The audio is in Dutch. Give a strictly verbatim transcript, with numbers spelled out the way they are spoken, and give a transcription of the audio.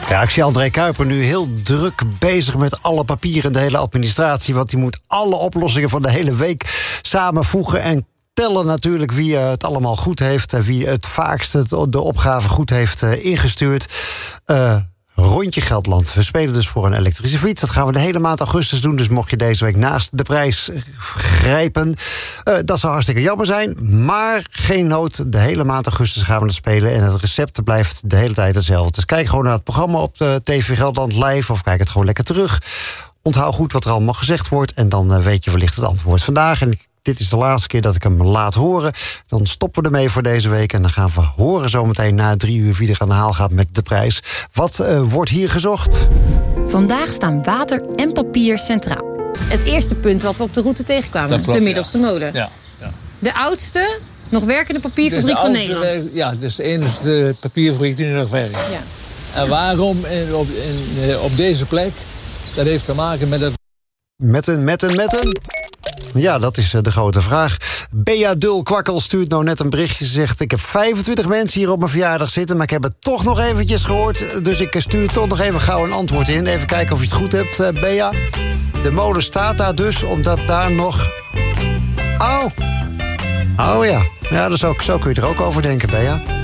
Ja, ik zie André Kuiper nu heel druk bezig met alle papieren, de hele administratie. Want die moet alle oplossingen van de hele week samenvoegen en tellen natuurlijk wie het allemaal goed heeft en wie het vaakst de opgave goed heeft ingestuurd. Uh, Rondje Gelderland. We spelen dus voor een elektrische fiets. Dat gaan we de hele maand augustus doen. Dus mocht je deze week naast de prijs grijpen, uh, dat zou hartstikke jammer zijn. Maar geen nood. De hele maand augustus gaan we het spelen. En het recept blijft de hele tijd hetzelfde. Dus kijk gewoon naar het programma op de T V Gelderland live. Of kijk het gewoon lekker terug. Onthoud goed wat er allemaal gezegd wordt. En dan uh, weet je wellicht het antwoord vandaag. En dit is de laatste keer dat ik hem laat horen. Dan stoppen we ermee voor deze week. En dan gaan we horen zometeen na drie uur wie er aan de haal gaat met de prijs. Wat uh, wordt hier gezocht? Vandaag staan water en papier centraal. Het eerste punt wat we op de route tegenkwamen. Klopt, de middelste ja. molen. Ja, ja. De oudste nog werkende papierfabriek van Nederland. Werk, ja, dat is de enige papierfabriek die nog werkt. Ja. En waarom in, op, in, op deze plek? Dat heeft te maken met het... Met een, met een, met een... Ja, dat is de grote vraag. Bea Dul-Kwakkel stuurt nou net een berichtje. Ze zegt, ik heb vijfentwintig mensen hier op mijn verjaardag zitten, maar ik heb het toch nog eventjes gehoord. Dus ik stuur toch nog even gauw een antwoord in. Even kijken of je het goed hebt, uh, Bea. De molen staat daar dus, omdat daar nog... Oh, oh ja. Ja, dus ook, zo kun je er ook over denken, Bea.